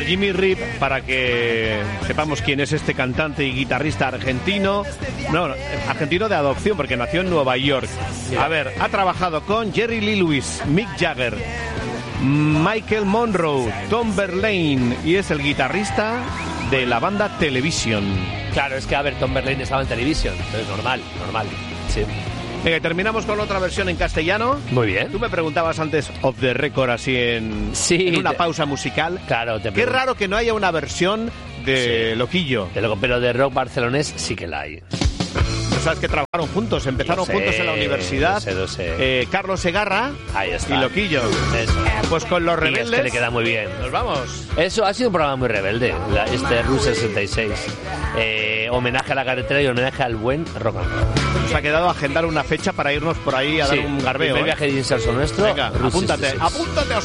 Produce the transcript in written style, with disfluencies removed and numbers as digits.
Jimmy Rip, para que sepamos quién es este cantante y guitarrista argentino. No, argentino de adopción, porque nació en Nueva York. A ver, ha trabajado con Jerry Lee Lewis, Mick Jagger, Michael Monroe, Tom Verlaine, y es el guitarrista de la banda Television. Claro, es que, a ver, Tom Verlaine estaba en Television, entonces normal, sí. Venga, terminamos con otra versión en castellano. Muy bien. Tú me preguntabas antes, off the record, así en una pausa musical. Claro, Qué raro que no haya una versión de Loquillo. Pero de rock barcelonés sí que la hay. Sabes que trabajaron juntos, empezaron juntos en la universidad. Lo sé. Carlos Segarra y Loquillo. Eso. Pues con Los Rebeldes. Y es que le queda muy bien. Nos vamos. Eso ha sido un programa muy rebelde, Rusia 66. Homenaje a la carretera y homenaje al buen rock and roll. Nos ha quedado agendar una fecha para irnos por ahí a dar un garbeo. El viaje de inserso nuestro. Venga, apúntate.